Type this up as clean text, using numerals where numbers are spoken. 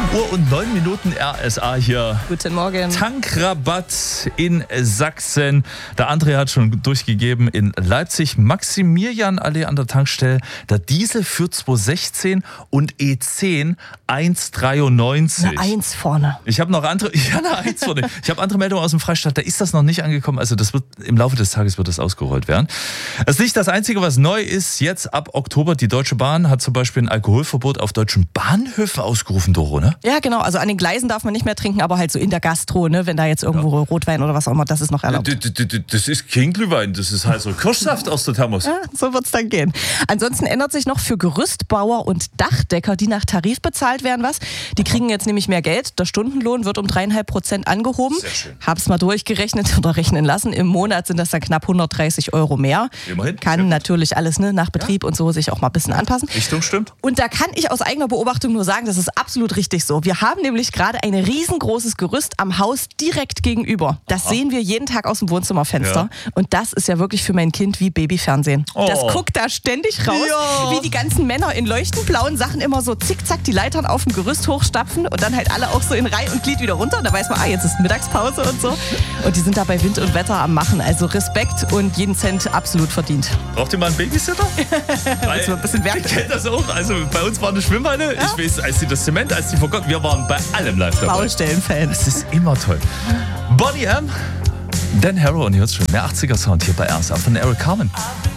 Uhr und 9 Minuten RSA hier. Guten Morgen. Tankrabatt in Sachsen. Der André hat schon durchgegeben in Leipzig. Maximilianallee an der Tankstelle. Der Diesel für 216 und E10 1,93. Eine 1 vorne. Ich habe noch andere, eine 1 vorne. Ich habe andere Meldungen aus dem Freistaat, da ist das noch nicht angekommen. Also das wird im Laufe des Tages wird das ausgerollt werden. Das ist nicht das Einzige, was neu ist. Jetzt ab Oktober, die Deutsche Bahn hat zum Beispiel ein Alkoholverbot auf deutschen Bahnhöfen ausgerufen, Doro, ne? Ja, genau. Also an den Gleisen darf man nicht mehr trinken, aber halt so in der Gastro, ne? Wenn da jetzt irgendwo Rotwein oder was auch immer, das ist noch erlaubt. Das ist kein Glühwein, das ist heißer Kirschsaft aus der Thermos. Ja, so wird's dann gehen. Ansonsten ändert sich noch für Gerüstbauer und Dachdecker, die nach Tarif bezahlt werden, was. Die kriegen jetzt nämlich mehr Geld. Der Stundenlohn wird um 3,5% angehoben. Sehr schön. Hab's mal durchgerechnet oder rechnen lassen. Im Monat sind das dann knapp 130 € mehr. Immerhin. Kann natürlich alles, ne, nach Betrieb und so sich auch mal ein bisschen anpassen. Richtung stimmt. Und da kann ich aus eigener Beobachtung nur sagen, das ist absolut richtig so. Wir haben nämlich gerade ein riesengroßes Gerüst am Haus direkt gegenüber. Das sehen wir jeden Tag aus dem Wohnzimmerfenster. Ja. Und das ist ja wirklich für mein Kind wie Babyfernsehen. Oh. Das guckt da ständig raus, Ja. wie die ganzen Männer in leuchtend blauen Sachen immer so zickzack die Leitern auf dem Gerüst hochstapfen und dann halt alle auch so in Reihe und Glied wieder runter. Und da weiß man, jetzt ist Mittagspause und so. Und die sind da bei Wind und Wetter am Machen. Also Respekt und jeden Cent absolut verdient. Braucht ihr mal einen Babysitter? Weil, ein bisschen Werk. ich kenne das auch. Also bei uns war eine Schwimmhalle. Ja? Ich weiß, als sie das Zement, als sie vergotten, wir waren bei allem live dabei. Baustellenfans. Das ist immer toll. Bonnie M, Dan Harrow und jetzt schon mehr 80er Sound hier bei RSA von Eric Carmen.